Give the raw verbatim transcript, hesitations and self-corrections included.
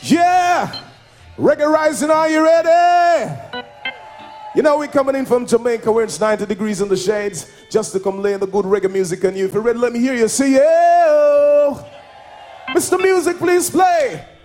Yeah! Reggae Rising, are you ready? You know, we're coming in from Jamaica where it's ninety degrees in the shades just to come lay in the good reggae music on you. If you're ready, let me hear you. See you. Mister Music, please play.